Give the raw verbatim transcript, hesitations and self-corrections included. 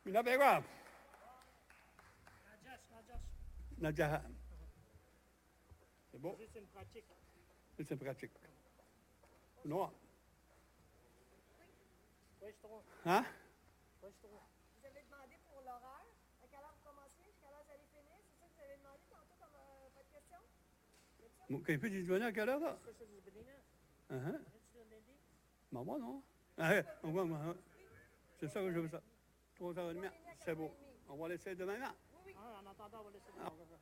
Minabera. Najas, Najas. Nadia. C'est bon? Juste une pratique. C'est pratique. Non. Oui, je trouve. Hein? Oui, je trouve. Vous avez demandé pour l'horaire. À quelle heure vous commencez? Jusqu'à l'heure vous allez finir? C'est ça que vous avez demandé tantôt comme euh, votre question? Bon, Quand il peut venir à quelle heure, là? Ça, c'est du Benina. Uh-huh. Tu l'as dit? Ben, moi, non. Ah, ouais, on va, moi, hein. C'est ça que je veux ça. trois heures trente. C'est beau. On va laisser demain. Ah, en attendant, on va laisser. Ah.